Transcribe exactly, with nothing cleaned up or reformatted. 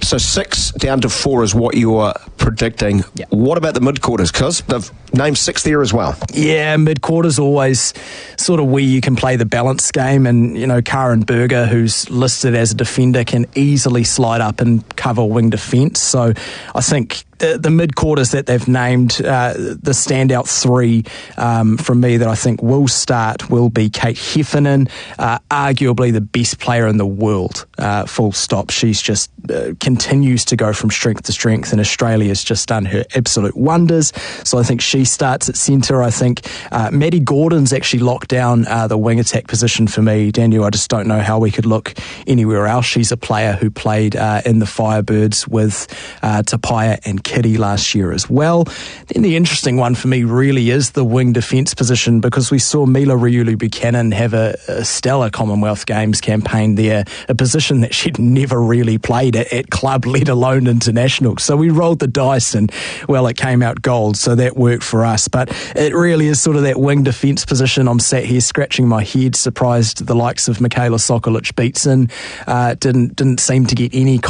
So six down to four is what you're predicting. Yeah. What about the mid-quarters? Because they've named six there as well. Yeah, mid-quarters always sort of where you can play the balance game, and, you know, Karen Berger, who's listed as a defender, can easily slide up and cover wing defence. So I think the, the mid-quarters that they've named, uh, the standout three um, from me that I think will start will be Kate Heffernan, uh, arguably the best player in the world, uh, full stop. She's just uh, continues to go from strength to strength, and Australia's just done her absolute wonders. So I think she starts at centre. I think uh, Maddie Gordon's actually locked down uh, the wing attack position for me. Daniel, I just don't know how we could look anywhere else. She's a player who played uh, in the Firebirds with uh, Tapaya and Kitty last year as well. Then the interesting one for me really is the wing defence position, because we saw Mila Riulu Buchanan have a, a stellar Commonwealth Games campaign there, a position that she'd never really played at, at club, let alone international. So we rolled the dice and, well, it came out gold, so that worked for us. But it really is sort of that wing defence position. I'm sat here scratching my head, surprised the likes of Michaela Sokolic-Beatson uh, didn't, didn't seem to get any